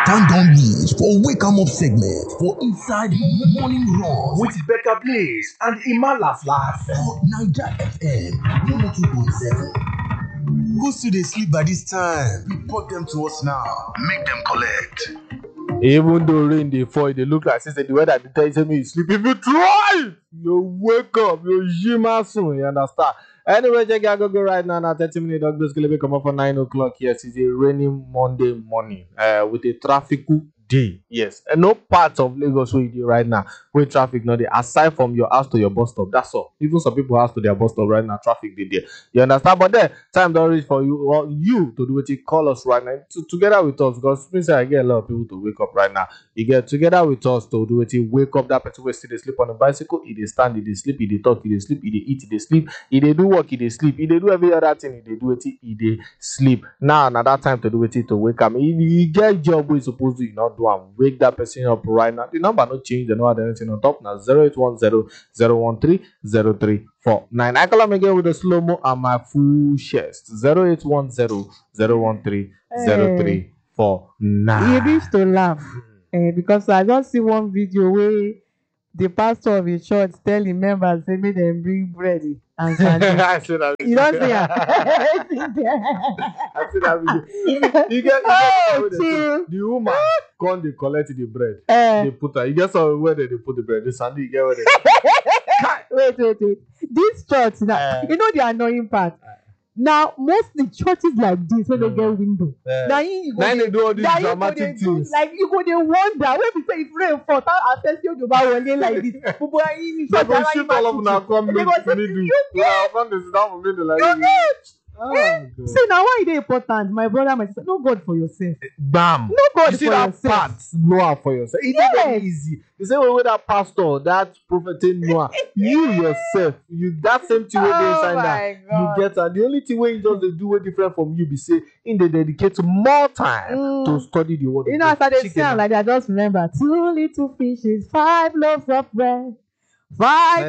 Time don reach for Wake Am Up segment for inside Morning Run with Becca Blaze and Emma Laugh for Naija FM 102.7. Who still dey sleep by this time? Report them to us now. Make them collect. Even though rain dey fall, it dey look like say the weather dey tell you say make you sleep. If you try, you wake up, you jima soon. You understand? Anyway, check out go right now. Now 30 minutes. Dog basically come up for 9 o'clock. Yes, it's a rainy Monday morning. With a traffic day. Yes, and no part of Lagos where you dey right now where traffic not there. Aside from your house to your bus stop, that's all. Even some people house to their bus stop right now, traffic dey there. You understand? But then time don't reach for you or you to do what you call us right now together with us, because since I get a lot of people to wake up right now. You get together with us to do it. Wake up that person who still dey sleep on a bicycle. He dey stand, he dey sleep, he dey talk, he dey sleep, he dey eat, he dey sleep, he dey do work, he dey sleep, he dey do every other thing, he dey do it, he dey sleep. Now that time to do it to wake up. You get job where you supposed to you not do and wake that person up right now. The number no change, the no other anything on top now 0810-013-0349. I call him again with the slow-mo and my full chest 0810-013-0349. You used to laugh because I just see one video where the pastor of the church tell the members say make them bring bread and sandwich. I see that. You don't see her. I see that video. You get the woman come they collect the bread. They put her. You get some where they put the bread. The sandwich you get where they wait. This church now, you know the annoying part. Now mostly churches like this when they get window. Now you go they do all these dramatic things. Like you go they wonder when we say if rain fall, how attention you buy one like this. They go shoot all of them come meet me. Come they sit down for middle like this. See now why it important, my brother, my sister. No God for yourself. Bam. No God you see for that yourself. part, Noah for yourself. It's not very easy. The same way with that pastor, that prophet Noah, you yourself, you that same thing wey dey inside that you get, and the only thing wey you just dey do wey different from you be say in dey dedicate more time to study the word. You know, as I dey say like that, just remember 2 little fishes, 5 loaves of bread, 5